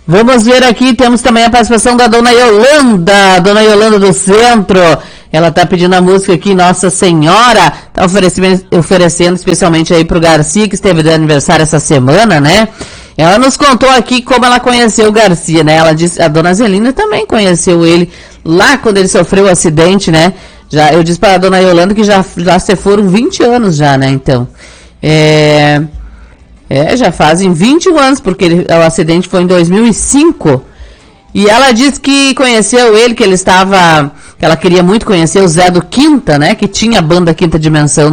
Vamos ver aqui, temos também a participação da Dona Yolanda do Centro. Ela tá pedindo a música aqui, Nossa Senhora. Tá oferecendo especialmente aí pro Garcia, que esteve de aniversário essa semana, né? Ela nos contou aqui como ela conheceu o Garcia, né? Ela disse, a Dona Zelina também conheceu ele lá quando ele sofreu o acidente, né? Eu disse para a Dona Yolanda que já se foram 20 anos já, né? Então, já fazem 21 anos, porque o acidente foi em 2005. E ela disse que conheceu ele, que ela queria muito conhecer o Zé do Quinta, né? Que tinha a banda Quinta Dimensão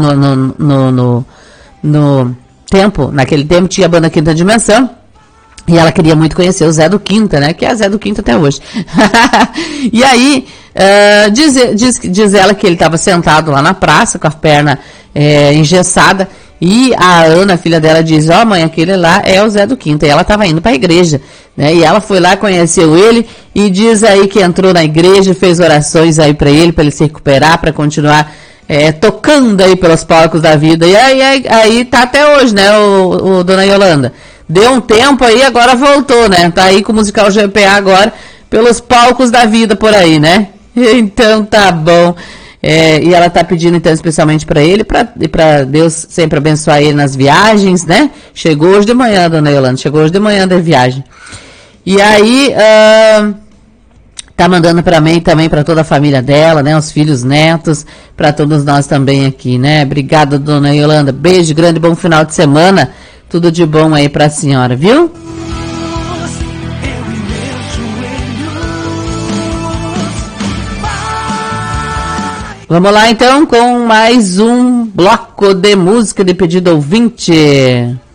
naquele tempo tinha a banda Quinta Dimensão. E ela queria muito conhecer o Zé do Quinta, né? Que é Zé do Quinta até hoje. E aí, diz ela que ele estava sentado lá na praça, com a perna engessada. E a Ana, a filha dela, diz, mãe, aquele lá é o Zé do Quinta. E ela estava indo para a igreja, né? E ela foi lá, conheceu ele e diz aí que entrou na igreja, fez orações aí para ele se recuperar, para continuar tocando aí pelos palcos da vida. E aí tá até hoje, né, o Dona Yolanda. Deu um tempo aí, agora voltou, né? Tá aí com o musical GPA agora, pelos palcos da vida por aí, né? Então tá bom. E ela tá pedindo então especialmente para ele, para Deus sempre abençoar ele nas viagens, né? Chegou hoje de manhã, Dona Yolanda, da viagem. E aí, tá mandando para mim também, para toda a família dela, né? Os filhos, netos, para todos nós também aqui, né? Obrigada, Dona Yolanda. Beijo grande, bom final de semana. Tudo de bom aí pra senhora, viu? Vamos lá então com mais um bloco de música de pedido ouvinte.